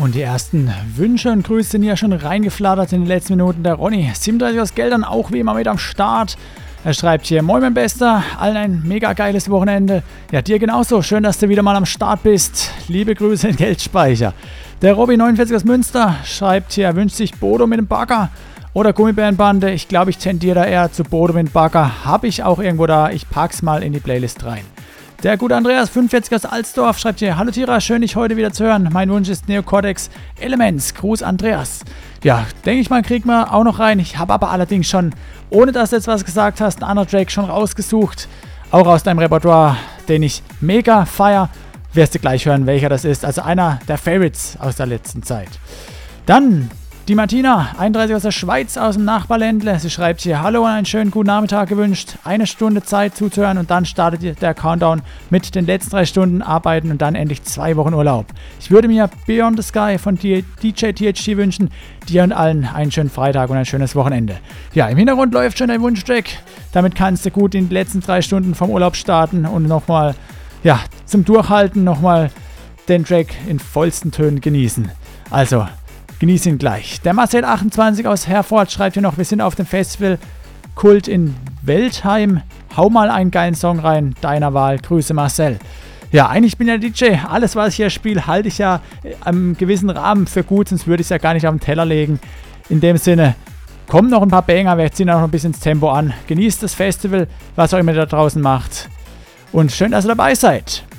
Und die ersten Wünsche und Grüße sind ja schon reingeflattert in den letzten Minuten. Der Ronny, 37 aus Geldern, auch wie immer mit am Start. Er schreibt hier: Moin mein Bester, allen ein mega geiles Wochenende. Ja, dir genauso, schön, dass du wieder mal am Start bist. Liebe Grüße in Geldspeicher. Der Robby 49 aus Münster schreibt hier, er wünscht sich Bodo mit dem Bagger oder Gummibärenbande. Ich glaube, ich tendiere da eher zu Bodo mit dem Bagger. Habe ich auch irgendwo da, ich pack's mal in die Playlist rein. Der gute Andreas 45 aus Alsdorf schreibt hier: Hallo Tira, schön dich heute wieder zu hören. Mein Wunsch ist Neocortex Elements. Gruß Andreas. Ja, denke ich mal, kriegen wir auch noch rein. Ich habe aber allerdings schon, ohne dass du jetzt was gesagt hast, einen anderen Track schon rausgesucht. Auch aus deinem Repertoire, den ich mega feier. Wirst du gleich hören, welcher das ist. Also einer der Favorites aus der letzten Zeit. Dann die Martina, 31 aus der Schweiz, aus dem Nachbarländle. Sie schreibt hier: Hallo und einen schönen guten Nachmittag gewünscht. 1 Stunde Zeit zuzuhören und dann startet der Countdown mit den letzten 3 Stunden Arbeiten und dann endlich 2 Wochen Urlaub. Ich würde mir Beyond the Sky von DJ THT wünschen. Dir und allen einen schönen Freitag und ein schönes Wochenende. Ja, im Hintergrund läuft schon dein Wunschtrack. Damit kannst du gut in die letzten 3 Stunden vom Urlaub starten und nochmal, ja, zum Durchhalten nochmal den Track in vollsten Tönen genießen. Also, genieß ihn gleich. Der Marcel 28 aus Herford schreibt hier noch: Wir sind auf dem Festival Kult in Weltheim. Hau mal einen geilen Song rein. Deiner Wahl. Grüße Marcel. Ja, eigentlich bin ich ja DJ. Alles, was ich hier spiele, halte ich ja am gewissen Rahmen für gut, sonst würde ich es ja gar nicht auf den Teller legen. In dem Sinne, kommen noch ein paar Banger. Wir ziehen auch noch ein bisschen ins Tempo an. Genießt das Festival, was auch immer ihr da draußen macht. Und schön, dass ihr dabei seid.